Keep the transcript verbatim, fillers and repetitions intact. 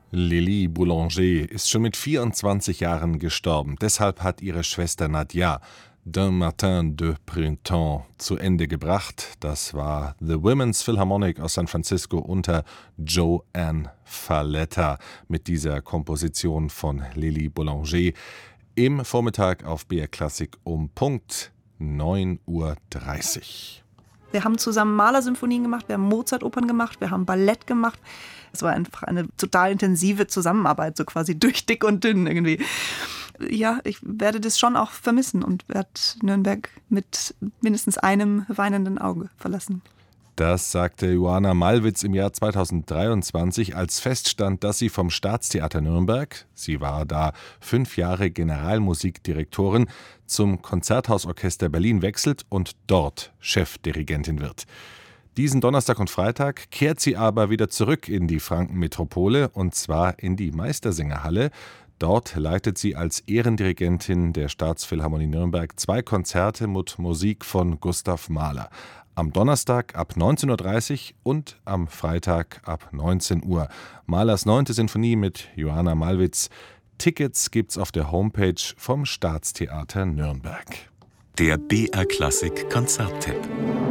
Lili Boulanger ist schon mit vierundzwanzig Jahren gestorben. Deshalb hat ihre Schwester Nadia D'un Matin de Printemps zu Ende gebracht. Das war The Women's Philharmonic aus San Francisco unter Joanne Falletta mit dieser Komposition von Lili Boulanger. Im Vormittag auf B R Klassik um Punkt neun Uhr dreißig. Wir haben zusammen Mahler-Symphonien gemacht, wir haben Mozart-Opern gemacht, wir haben Ballett gemacht. Es war einfach eine total intensive Zusammenarbeit, so quasi durch dick und dünn irgendwie. Ja, ich werde das schon auch vermissen und werde Nürnberg mit mindestens einem weinenden Auge verlassen. Das sagte Joanna Malwitz im Jahr zweitausenddreiundzwanzig, als feststand, dass sie vom Staatstheater Nürnberg, sie war da fünf Jahre Generalmusikdirektorin, zum Konzerthausorchester Berlin wechselt und dort Chefdirigentin wird. Diesen Donnerstag und Freitag kehrt sie aber wieder zurück in die Frankenmetropole, und zwar in die Meistersingerhalle. Dort leitet sie als Ehrendirigentin der Staatsphilharmonie Nürnberg zwei Konzerte mit Musik von Gustav Mahler. Am Donnerstag ab neunzehn Uhr dreißig und am Freitag ab neunzehn Uhr. Mahlers neunte Sinfonie mit Joanna Malwitz. Tickets gibt's auf der Homepage vom Staatstheater Nürnberg. Der B R Klassik Konzerttipp.